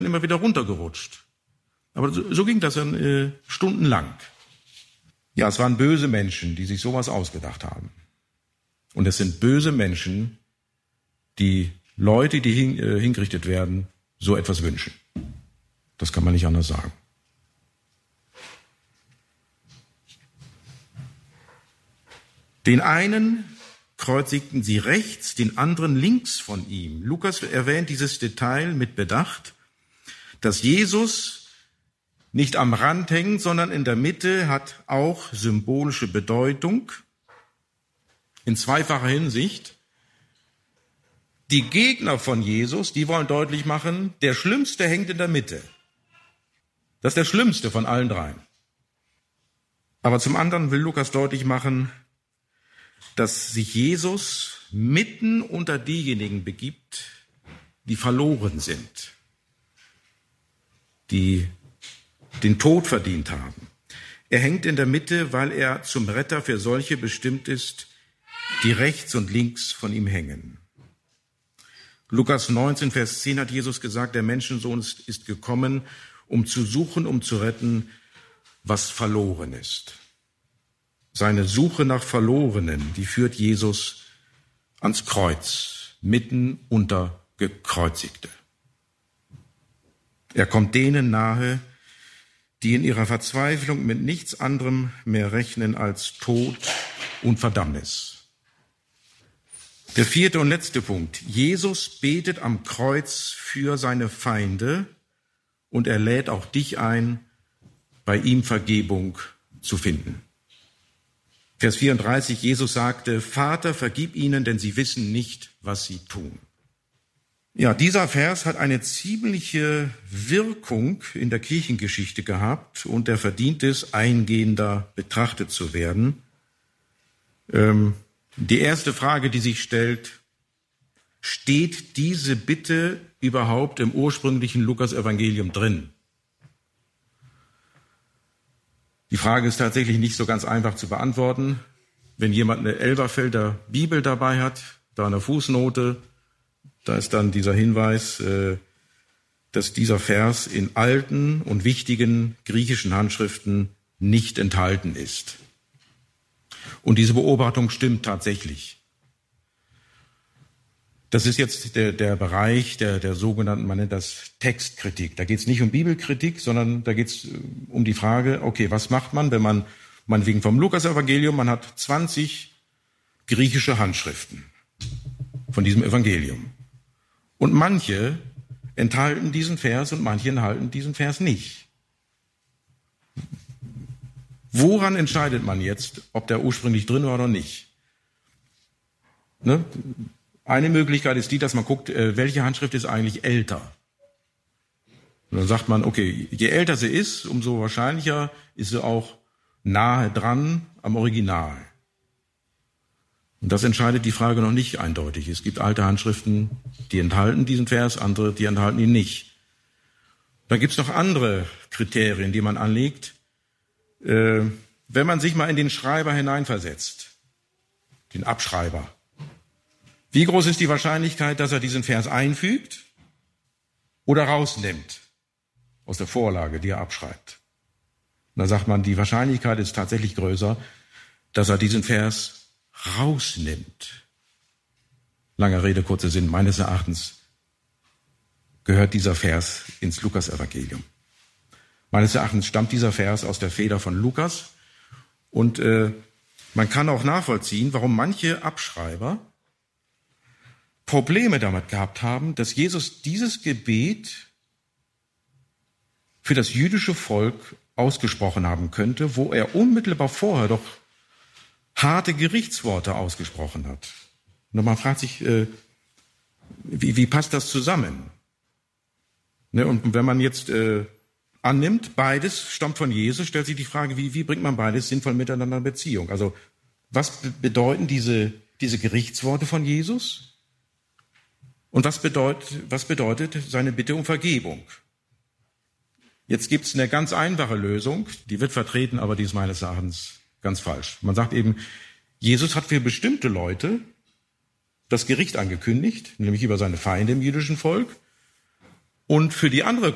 immer wieder runtergerutscht. Aber so ging das dann stundenlang. Ja, es waren böse Menschen, die sich sowas ausgedacht haben. Und es sind böse Menschen, die Leute, die hingerichtet werden, so etwas wünschen. Das kann man nicht anders sagen. Den einen kreuzigten sie rechts, den anderen links von ihm. Lukas erwähnt dieses Detail mit Bedacht, dass Jesus nicht am Rand hängt, sondern in der Mitte, hat auch symbolische Bedeutung in zweifacher Hinsicht. Die Gegner von Jesus, die wollen deutlich machen, der Schlimmste hängt in der Mitte. Das ist der Schlimmste von allen dreien. Aber zum anderen will Lukas deutlich machen, dass sich Jesus mitten unter diejenigen begibt, die verloren sind, die den Tod verdient haben. Er hängt in der Mitte, weil er zum Retter für solche bestimmt ist, die rechts und links von ihm hängen. Lukas 19, Vers 10 hat Jesus gesagt, der Menschensohn ist gekommen, um zu suchen, um zu retten, was verloren ist. Seine Suche nach Verlorenen, die führt Jesus ans Kreuz, mitten unter Gekreuzigte. Er kommt denen nahe, die in ihrer Verzweiflung mit nichts anderem mehr rechnen als Tod und Verdammnis. Der vierte und letzte Punkt. Jesus betet am Kreuz für seine Feinde und er lädt auch dich ein, bei ihm Vergebung zu finden. Vers 34, Jesus sagte, Vater, vergib ihnen, denn sie wissen nicht, was sie tun. Ja, dieser Vers hat eine ziemliche Wirkung in der Kirchengeschichte gehabt und er verdient es, eingehender betrachtet zu werden. Die erste Frage, die sich stellt, steht diese Bitte überhaupt im ursprünglichen Lukas-Evangelium drin? Die Frage ist tatsächlich nicht so ganz einfach zu beantworten. Wenn jemand eine Elberfelder Bibel dabei hat, da eine Fußnote, da ist dann dieser Hinweis, dass dieser Vers in alten und wichtigen griechischen Handschriften nicht enthalten ist. Und diese Beobachtung stimmt tatsächlich. Das ist jetzt der Bereich der sogenannten, man nennt das Textkritik. Da geht es nicht um Bibelkritik, sondern da geht es um die Frage, okay, was macht man, wenn man meinetwegen vom Lukas-Evangelium, man hat 20 griechische Handschriften von diesem Evangelium. Und manche enthalten diesen Vers und manche enthalten diesen Vers nicht. Woran entscheidet man jetzt, ob der ursprünglich drin war oder nicht? Ne? Eine Möglichkeit ist die, dass man guckt, welche Handschrift ist eigentlich älter. Und dann sagt man, okay, je älter sie ist, umso wahrscheinlicher ist sie auch nahe dran am Original. Und das entscheidet die Frage noch nicht eindeutig. Es gibt alte Handschriften, die enthalten diesen Vers, andere, die enthalten ihn nicht. Dann gibt es noch andere Kriterien, die man anlegt. Wenn man sich mal in den Schreiber hineinversetzt, den Abschreiber, wie groß ist die Wahrscheinlichkeit, dass er diesen Vers einfügt oder rausnimmt aus der Vorlage, die er abschreibt? Und da sagt man, die Wahrscheinlichkeit ist tatsächlich größer, dass er diesen Vers rausnimmt. Langer Rede, kurzer Sinn. Meines Erachtens gehört dieser Vers ins Lukas-Evangelium. Meines Erachtens stammt dieser Vers aus der Feder von Lukas. Und man kann auch nachvollziehen, warum manche Abschreiber Probleme damit gehabt haben, dass Jesus dieses Gebet für das jüdische Volk ausgesprochen haben könnte, wo er unmittelbar vorher doch harte Gerichtsworte ausgesprochen hat. Und man fragt sich, wie passt das zusammen? Ne, und wenn man jetzt annimmt, beides stammt von Jesus, stellt sich die Frage, wie bringt man beides sinnvoll miteinander in Beziehung? Also was bedeuten diese Gerichtsworte von Jesus? Und was bedeutet seine Bitte um Vergebung? Jetzt gibt es eine ganz einfache Lösung, die wird vertreten, aber die ist meines Erachtens ganz falsch. Man sagt eben, Jesus hat für bestimmte Leute das Gericht angekündigt, nämlich über seine Feinde im jüdischen Volk. Und für die andere